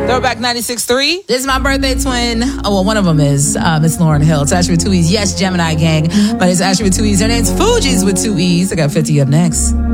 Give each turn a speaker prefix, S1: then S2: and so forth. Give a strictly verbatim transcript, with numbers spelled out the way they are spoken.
S1: Throwback ninety-six point three.
S2: This is my birthday twin. Oh, well, one of them is uh, Miss Lauren Hill. It's actually with two E's. Yes, Gemini gang, but it's actually with two E's. Her name's Fuji's with two E's. I got fifty up next.